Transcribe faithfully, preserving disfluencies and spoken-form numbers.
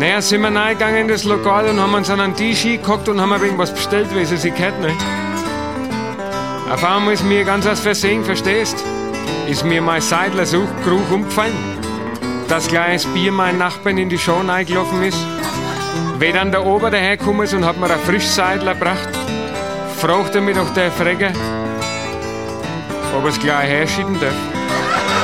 Naja, sind wir reingegangen in das Lokal und haben uns an einen Tisch hingehockt und haben ein wenig was bestellt, wie sie sich kennt, ne? Auf einmal ist mir ganz aus Versehen, verstehst? Ist mir mein Seidlersuchkrug umgefallen, dass gleich das Bier meinen Nachbarn in die Show reingelaufen ist. Wie dann der Ober dahergekommen ist und hat mir ein Frischseidler gebracht, fragt er mich doch der Freger, ob er es gleich herschieben darf.